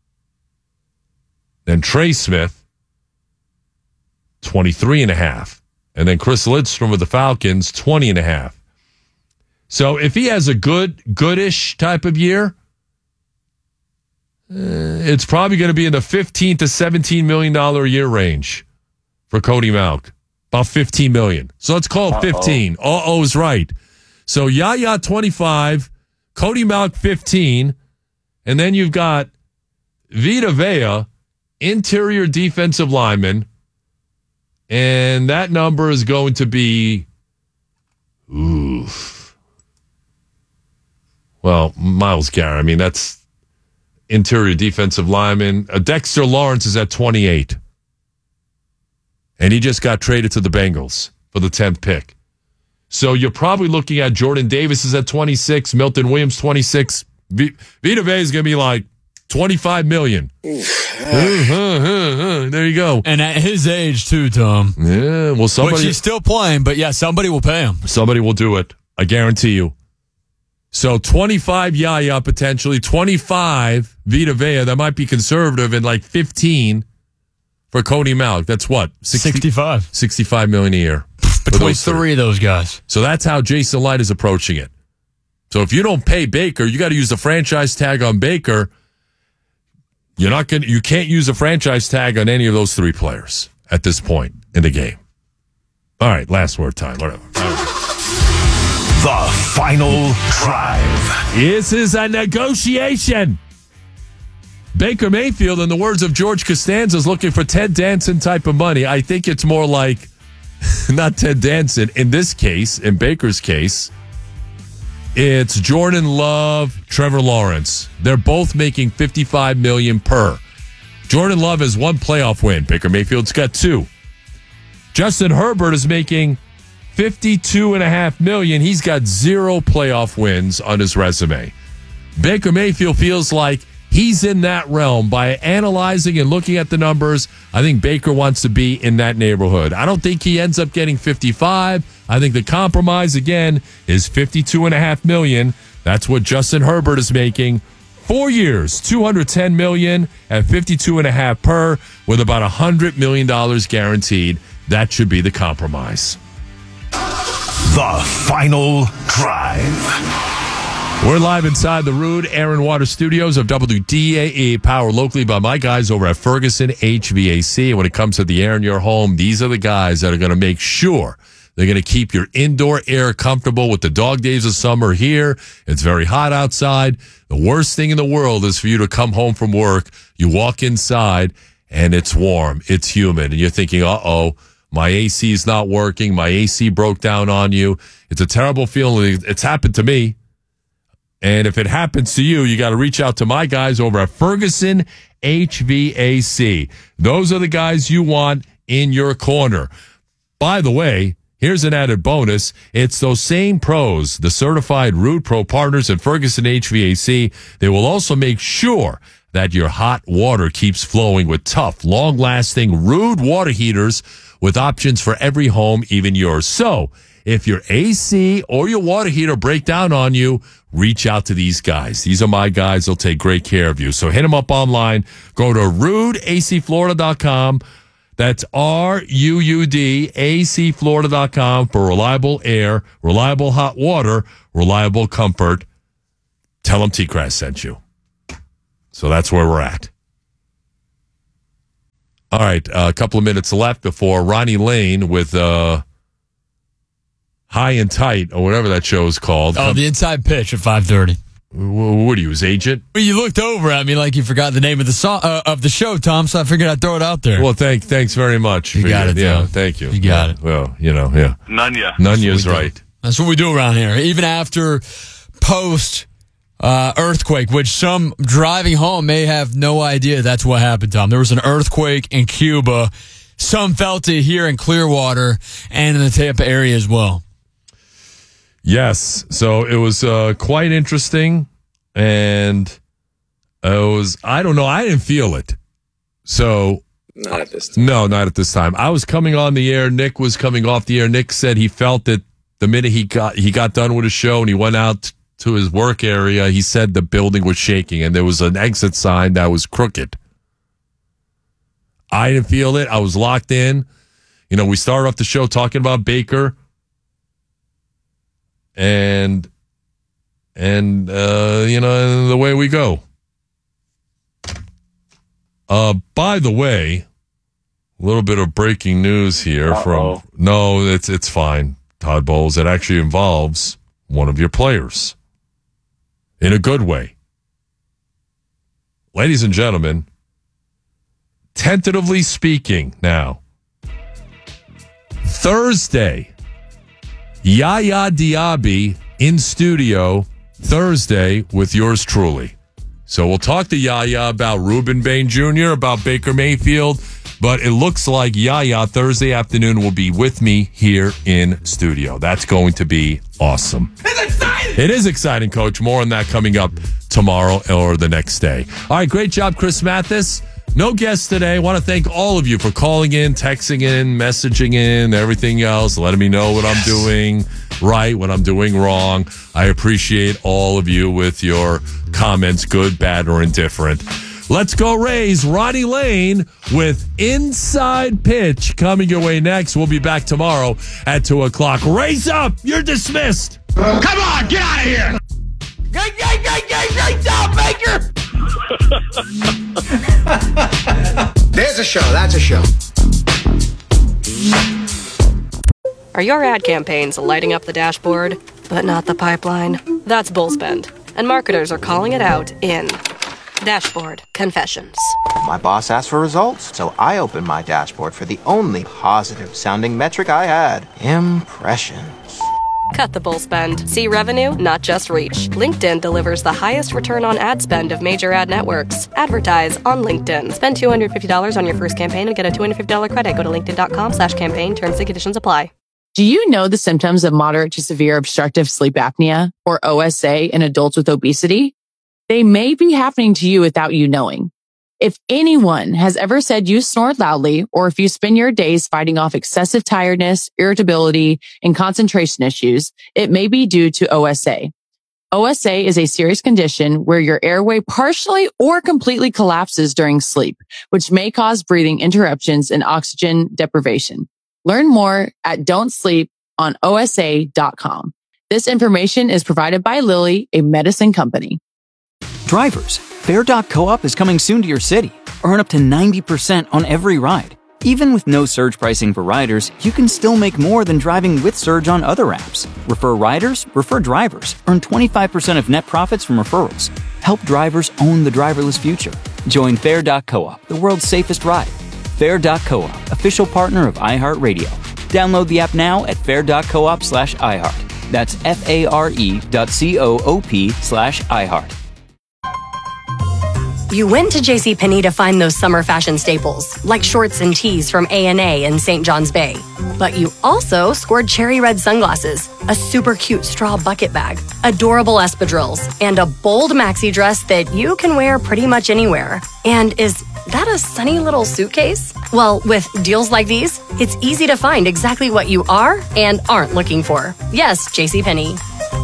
Then Trey Smith, twenty-three and a half. And then Chris Lidstrom with the Falcons, twenty and a half. So if he has a good, goodish type of year, uh, it's probably going to be in the fifteen to seventeen million dollars a year range for Cody Mauch. About fifteen million dollars. So let's call it fifteen. Uh-oh is right. So Yaya twenty-five, Cody Mauch fifteen, and then you've got Vita Vea, interior defensive lineman, and that number is going to be, oof. Well, Myles Garrett, I mean, that's interior defensive lineman. Uh, Dexter Lawrence is at twenty-eight. And he just got traded to the Bengals for the tenth pick. So you're probably looking at Jordan Davis is at twenty-six, Milton Williams twenty-six. V- Vita Vea is going to be like twenty-five million dollars. Uh, uh, uh, uh, there you go. And at his age, too, Tom. Yeah, well, somebody. Which he's still playing, but yeah, somebody will pay him. Somebody will do it. I guarantee you. So twenty-five Yaya potentially, twenty-five Vita Vea. That might be conservative, and like fifteen for Cody Mauch. That's what? sixty, sixty-five. sixty-five million a year. Between three. three of those guys. So that's how Jason Light is approaching it. So if you don't pay Baker, you got to use the franchise tag on Baker. You're not going. You can't use a franchise tag on any of those three players at this point in the game. All right, last word time. Whatever. The final drive. This is a negotiation. Baker Mayfield, in the words of George Costanza, is looking for Ted Danson type of money. I think it's more like not Ted Danson. In this case, in Baker's case, it's Jordan Love, Trevor Lawrence. They're both making fifty-five million dollars per. Jordan Love has one playoff win. Baker Mayfield's got two. Justin Herbert is making fifty-two point five million dollars. He's got zero playoff wins on his resume. Baker Mayfield feels like he's in that realm. By analyzing and looking at the numbers, I think Baker wants to be in that neighborhood. I don't think he ends up getting fifty-five. I think the compromise, again, is fifty-two point five million dollars. That's what Justin Herbert is making. Four years, two hundred ten million dollars at fifty-two point five per, with about one hundred million dollars guaranteed. That should be the compromise. The final drive. We're live inside the Rude Air and Water Studios of W D A E, powered locally by my guys over at Ferguson H V A C. And when it comes to the air in your home, these are the guys that are going to make sure they're going to keep your indoor air comfortable with the dog days of summer here. It's very hot outside. The worst thing in the world is for you to come home from work. You walk inside and it's warm. It's humid. And you're thinking, uh-oh, my A C is not working. My A C broke down on you. It's a terrible feeling. It's happened to me. And if it happens to you, you got to reach out to my guys over at Ferguson H V A C. Those are the guys you want in your corner. By the way, here's an added bonus. It's those same pros, the certified Rude Pro partners at Ferguson H V A C. They will also make sure that your hot water keeps flowing with tough, long-lasting Rude water heaters with options for every home, even yours. So, If your A C or your water heater break down on you, reach out to these guys. These are my guys. They'll take great care of you. So hit them up online. Go to ruud a c florida dot com. That's R U U D, A C Florida dot com for reliable air, reliable hot water, reliable comfort. Tell them T-Crash sent you. So that's where we're at. All right, uh, a couple of minutes left before Ronnie Lane with uh, High and Tight, or whatever that show is called. Oh, Come- the inside pitch at five thirty. What are you, his agent? Well, you looked over at me like you forgot the name of the song uh, of the show, Tom. So I figured I'd throw it out there. Well, thank, thanks very much. You for got your- it, Yeah, Tom. thank you. You got Yeah, it. Well, you know, yeah. Nunya. Nunya's That's what we do. right. That's what we do around here. Even after post uh, earthquake, which some driving home may have no idea that's what happened, Tom. There was an earthquake in Cuba. Some felt it here in Clearwater and in the Tampa area as well. Yes. So it was uh, quite interesting. And it was, I don't know, I didn't feel it. So. Not at this time. No, not at this time. I was coming on the air. Nick was coming off the air. Nick said he felt that the minute he got he got done with his show and he went out to his work area, he said the building was shaking and there was an exit sign that was crooked. I didn't feel it. I was locked in. You know, we started off the show talking about Baker. And, and uh, you know, the way we go. Uh, by the way, a little bit of breaking news here Uh-oh. from, no, it's, it's fine, Todd Bowles. It actually involves one of your players in a good way. Ladies and gentlemen, tentatively speaking now, Thursday, Yaya Diaby in studio Thursday with yours truly. So we'll talk to Yaya about Ruben Bain Junior, about Baker Mayfield, but it looks like Yaya Thursday afternoon will be with me here in studio. That's going to be awesome. It's exciting! It is exciting, Coach. More on that coming up tomorrow or the next day. All right, great job, Chris Mathis. No guests today. I want to thank all of you for calling in, texting in, messaging in, everything else, letting me know what I'm doing right, what I'm doing wrong. I appreciate all of you with your comments, good, bad, or indifferent. Let's go Rays. Ronnie Lane with Inside Pitch coming your way next. We'll be back tomorrow at two o'clock. Raise up. You're dismissed. Come on, get out of here! Great, great, great, great, great job, Baker! There's a show. That's a show. Are your ad campaigns lighting up the dashboard, but not the pipeline? That's Bullspend, and marketers are calling it out in Dashboard Confessions. My boss asked for results, so I opened my dashboard for the only positive-sounding metric I had, impressions. Cut the bull spend. See revenue, not just reach. LinkedIn delivers the highest return on ad spend of major ad networks. Advertise on LinkedIn. Spend two hundred fifty dollars on your first campaign and get a two hundred fifty dollars credit. Go to linkedin.com slash campaign. Terms and conditions apply. Do you know the symptoms of moderate to severe obstructive sleep apnea, or O S A, in adults with obesity? They may be happening to you without you knowing. If anyone has ever said you snore loudly, or if you spend your days fighting off excessive tiredness, irritability, and concentration issues, it may be due to O S A. O S A is a serious condition where your airway partially or completely collapses during sleep, which may cause breathing interruptions and oxygen deprivation. Learn more at don't sleep on O S A dot com. This information is provided by Lilly, a medicine company. Drivers, Fare dot coop is coming soon to your city. Earn up to ninety percent on every ride. Even with no surge pricing for riders, you can still make more than driving with Surge on other apps. Refer riders, refer drivers. Earn twenty-five percent of net profits from referrals. Help drivers own the driverless future. Join Fare dot coop, the world's safest ride. Fare dot coop, official partner of iHeartRadio. Download the app now at fare dot coop slash iHeart. That's F-A-R-E dot C-O-O-P slash iHeart. You went to JCPenney to find those summer fashion staples, like shorts and tees from A and A in Saint John's Bay. But you also scored cherry red sunglasses, a super cute straw bucket bag, adorable espadrilles, and a bold maxi dress that you can wear pretty much anywhere and is that a sunny little suitcase? Well, with deals like these, it's easy to find exactly what you are and aren't looking for. Yes, JCPenney.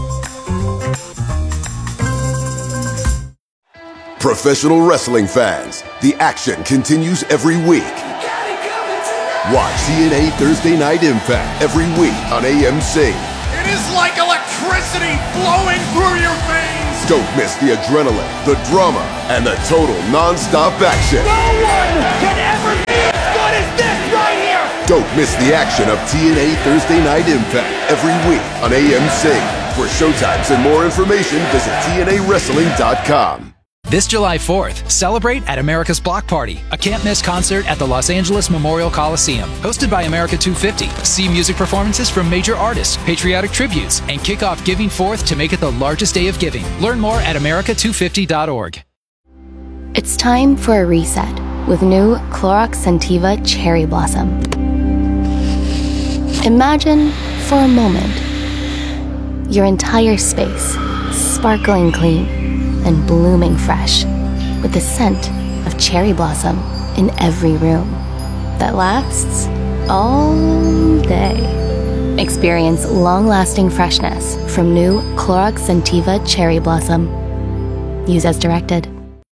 Professional wrestling fans, the action continues every week. Watch T N A Thursday Night Impact every week on A M C. It is like electricity flowing through your veins. Don't miss the adrenaline, the drama, and the total non-stop action. No one can ever be as good as this right here. Don't miss the action of T N A Thursday Night Impact every week on A M C. For showtimes and more information, visit T N A wrestling dot com. This July fourth, celebrate at America's Block Party, a can't-miss concert at the Los Angeles Memorial Coliseum. Hosted by America two fifty, see music performances from major artists, patriotic tributes, and kick off Giving Fourth to make it the largest day of giving. Learn more at America two fifty dot org. It's time for a reset with new Clorox Scentiva Cherry Blossom. Imagine, for a moment, your entire space sparkling clean and blooming fresh, with the scent of cherry blossom in every room that lasts all day. Experience long-lasting freshness from new Clorox Scentiva Cherry Blossom. Use as directed.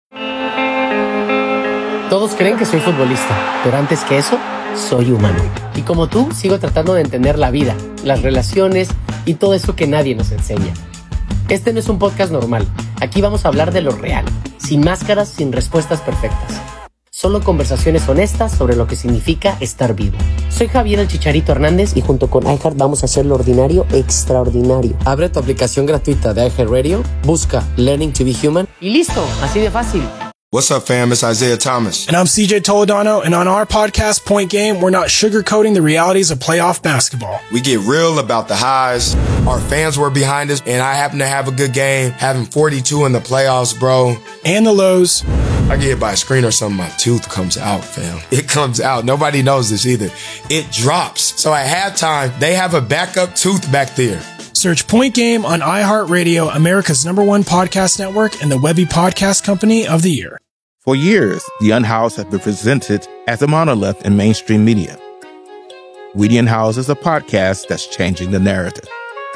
Todos creen que soy futbolista, pero antes que eso, soy humano. Y como tú, sigo tratando de entender la vida, las relaciones y todo eso que nadie nos enseña. Este no es un podcast normal. Aquí vamos a hablar de lo real, sin máscaras, sin respuestas perfectas. Solo conversaciones honestas sobre lo que significa estar vivo. Soy Javier el Chicharito Hernández y junto con iHeart vamos a hacer lo ordinario extraordinario. Abre tu aplicación gratuita de iHeartRadio, busca Learning to be Human y listo, así de fácil. What's up, fam? It's Isaiah Thomas. And I'm C J Toledano, and on our podcast, Point Game, we're not sugarcoating the realities of playoff basketball. We get real about the highs. Our fans were behind us, and I happen to have a good game, having forty-two in the playoffs, bro. And the lows. I get hit by a screen or something, my tooth comes out, fam. It comes out. Nobody knows this either. It drops. So at halftime, they have a backup tooth back there. Search Point Game on iHeartRadio, America's number one podcast network, and the Webby Podcast Company of the Year. For years, The Unhoused has been presented as a monolith in mainstream media. We The Unhoused is a podcast that's changing the narrative.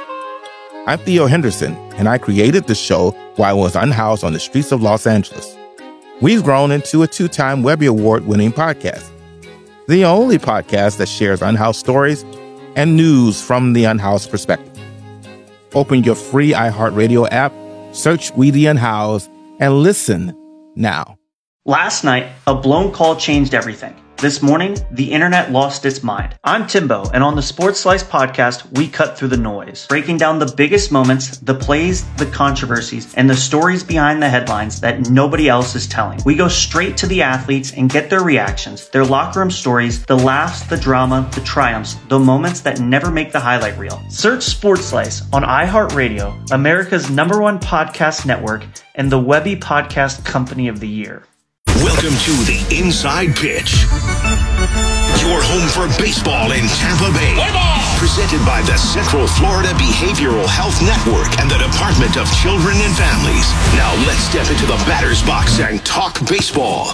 I'm Theo Henderson, and I created the show while I was unhoused on the streets of Los Angeles. We've grown into a two-time Webby Award-winning podcast, the only podcast that shares unhoused stories and news from the unhoused perspective. Open your free iHeartRadio app, search We The Unhoused, and listen now. Last night, a blown call changed everything. This morning, the internet lost its mind. I'm Timbo, and on the Sports Slice podcast, we cut through the noise, breaking down the biggest moments, the plays, the controversies, and the stories behind the headlines that nobody else is telling. We go straight to the athletes and get their reactions, their locker room stories, the laughs, the drama, the triumphs, the moments that never make the highlight reel. Search Sports Slice on iHeartRadio, America's number one podcast network, and the Webby Podcast Company of the Year. Welcome to the Inside Pitch. Your home for baseball in Tampa Bay. Presented by the Central Florida Behavioral Health Network and the Department of Children and Families. Now let's step into the batter's box and talk baseball.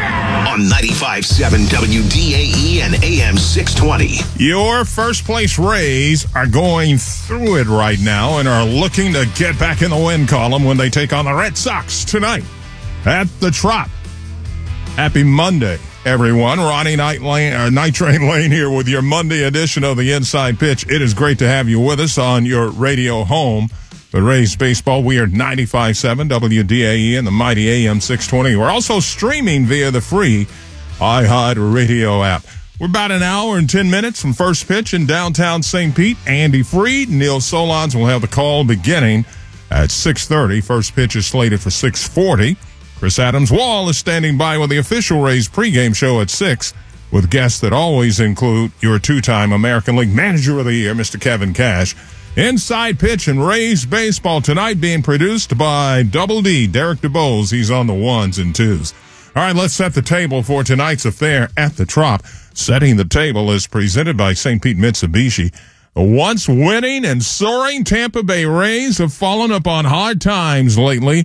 On ninety-five point seven W D A E and A M six twenty. Your first place Rays are going through it right now and are looking to get back in the win column when they take on the Red Sox tonight at the Trop. Happy Monday, everyone. Ronnie Night, Lane, uh, Night Train Lane here with your Monday edition of the Inside Pitch. It is great to have you with us on your radio home. The Rays baseball, we are ninety-five point seven W D A E and the mighty A M six twenty. We're also streaming via the free iHeartRadio app. We're about an hour and ten minutes from first pitch in downtown Saint Pete. Andy Freed, Neil Solondz will have the call beginning at six thirty. First pitch is slated for six forty. Chris Adams-Wall is standing by with the official Rays pregame show at six, with guests that always include your two-time American League Manager of the Year, Mister Kevin Cash. Inside Pitch and Rays baseball tonight being produced by Double D, Derek DeBose. He's on the ones and twos. All right, let's set the table for tonight's affair at the Trop. Setting the table is presented by Saint Pete Mitsubishi. The once winning and soaring Tampa Bay Rays have fallen upon hard times lately,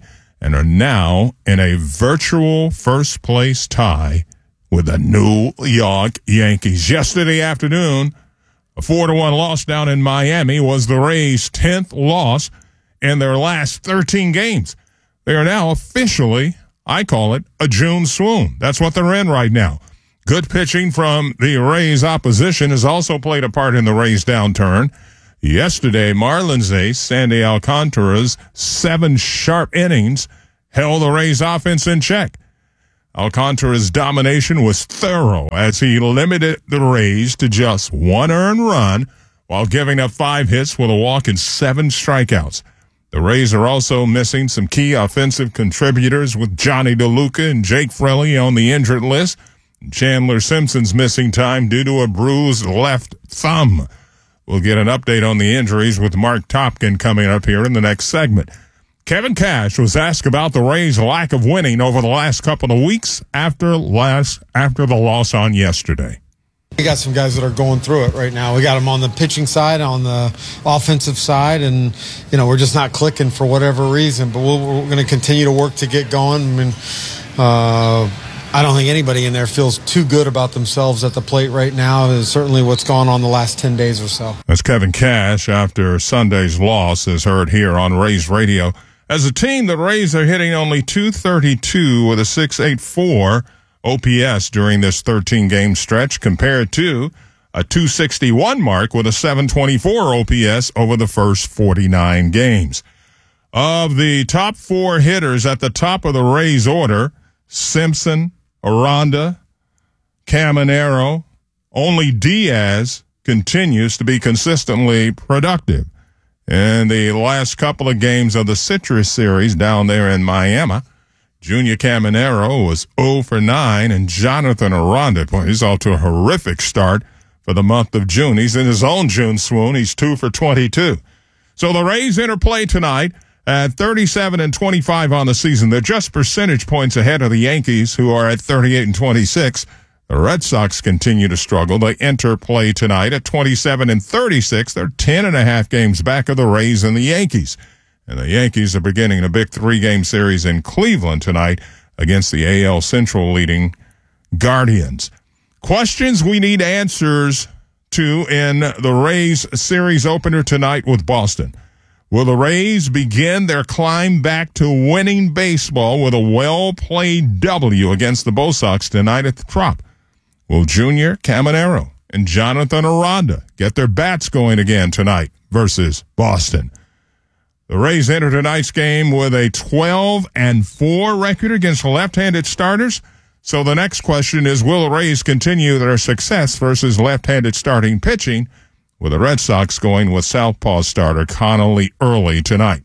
and are now in a virtual first-place tie with the New York Yankees. Yesterday afternoon, a four to one loss down in Miami was the Rays' tenth loss in their last thirteen games. They are now officially, I call it, a June swoon. That's what they're in right now. Good pitching from the Rays' opposition has also played a part in the Rays' downturn. Yesterday, Marlins ace Sandy Alcantara's seven sharp innings held the Rays' offense in check. Alcantara's domination was thorough as he limited the Rays to just one earned run while giving up five hits with a walk and seven strikeouts. The Rays are also missing some key offensive contributors with Johnny DeLuca and Jake Fraley on the injured list. Chandler Simpson's missing time due to a bruised left thumb. We'll get an update on the injuries with Mark Topkin coming up here in the next segment. Kevin Cash was asked about the Rays' lack of winning over the last couple of weeks after last after the loss on yesterday. We got some guys that are going through it right now. We got them on the pitching side, on the offensive side, and, you know, we're just not clicking for whatever reason. But we'll, we're going to continue to work to get going. I mean, uh, I don't think anybody in there feels too good about themselves at the plate right now. Is certainly what's gone on the last ten days or so. That's Kevin Cash after Sunday's loss, as heard here on Rays Radio. As a team, the Rays are hitting only two thirty-two with a six eighty-four O P S during this thirteen-game stretch compared to a two sixty-one mark with a seven twenty-four O P S over the first forty-nine games. Of the top four hitters at the top of the Rays order, Simpson, Aranda, Caminero, only Diaz continues to be consistently productive. In the last couple of games of the Citrus Series down there in Miami, Junior Caminero was oh for nine, and Jonathan Aranda, boy, he's off to a horrific start for the month of June. He's in his own June swoon. He's two for twenty-two. So the Rays interplay tonight at thirty-seven and twenty-five on the season. They're just percentage points ahead of the Yankees, who are at thirty-eight and twenty-six. The Red Sox continue to struggle. They interplay tonight at twenty-seven and thirty-six. They're ten and a half games back of the Rays and the Yankees. And the Yankees are beginning a big three-game series in Cleveland tonight against the A L Central leading Guardians. Questions we need answers to in the Rays series opener tonight with Boston. Will the Rays begin their climb back to winning baseball with a well-played W against the Bo Sox tonight at the Trop? Will Junior Caminero and Jonathan Aranda get their bats going again tonight versus Boston? The Rays enter tonight's game with a twelve and four record against left-handed starters. So the next question is, will the Rays continue their success versus left-handed starting pitching, with the Red Sox going with southpaw starter Connolly early tonight?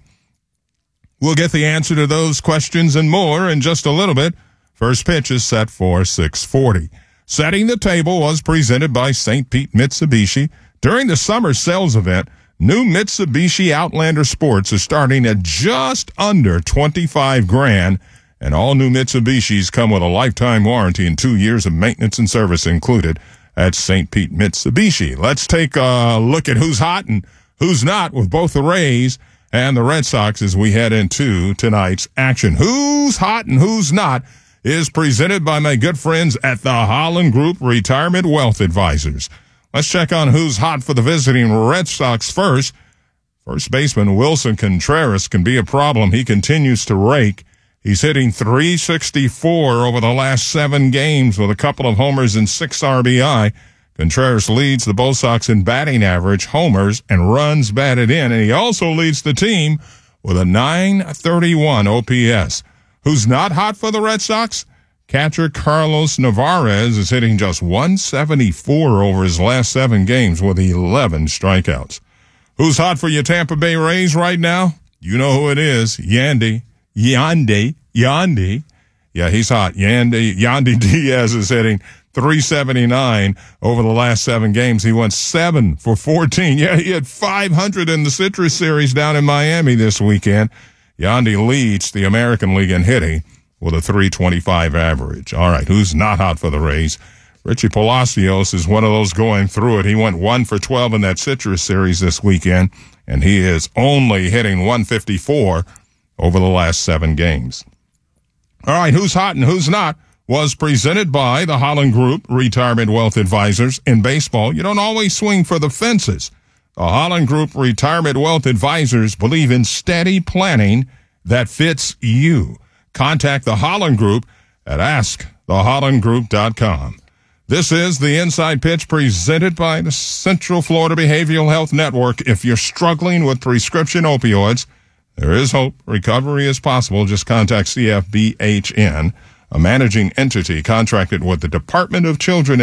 We'll get the answer to those questions and more in just a little bit. First pitch is set for six forty. Setting the table was presented by Saint Pete Mitsubishi. During the summer sales event, new Mitsubishi Outlander Sports is starting at just under twenty-five grand, and all new Mitsubishis come with a lifetime warranty and two years of maintenance and service included at Saint Pete Mitsubishi. Let's take a look at who's hot and who's not with both the Rays and the Red Sox as we head into tonight's action. Who's hot and who's not is presented by my good friends at the Holland Group Retirement Wealth Advisors. Let's check on who's hot for the visiting Red Sox first. First baseman Wilson Contreras can be a problem. He continues to rake. He's hitting three sixty-four over the last seven games with a couple of homers and six R B I. Contreras leads the Bo Sox in batting average, homers, and runs batted in, and he also leads the team with a nine thirty-one O P S. Who's not hot for the Red Sox? Catcher Carlos Navarez is hitting just one seventy-four over his last seven games with eleven strikeouts. Who's hot for your Tampa Bay Rays right now? You know who it is. Yandy. Yandy. Yandy. Yeah, he's hot. Yandy. Yandy Diaz is hitting three seventy-nine over the last seven games. He went seven for fourteen. Yeah, he had five hundred in the Citrus Series down in Miami this weekend. Yandy leads the American League in hitting with a three twenty-five average. All right, who's not hot for the Rays? Richie Palacios is one of those going through it. He went one for twelve in that Citrus Series this weekend, and he is only hitting one fifty-four over the last seven games. All right, who's hot and who's not was presented by the Holland Group Retirement Wealth Advisors. In baseball, you don't always swing for the fences. The Holland Group Retirement Wealth Advisors believe in steady planning that fits you. Contact the Holland Group at ask the holland group dot com. This is the Inside Pitch presented by the Central Florida Behavioral Health Network. If you're struggling with prescription opioids, there is hope. Recovery is possible. Just contact C F B H N, a managing entity contracted with the Department of Children